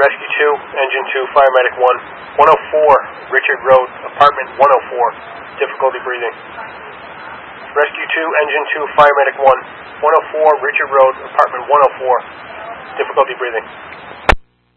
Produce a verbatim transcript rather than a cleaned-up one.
Rescue two, Engine two, Firemedic one. one oh four, Richard Road, Apartment one oh four, difficulty breathing. Rescue two, Engine two, Firemedic one. one oh four, Richard Road, Apartment one oh four, difficulty breathing.